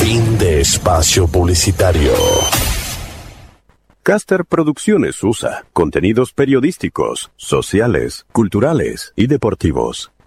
Fin de espacio publicitario. Caster Producciones USA contenidos periodísticos, sociales, culturales y deportivos.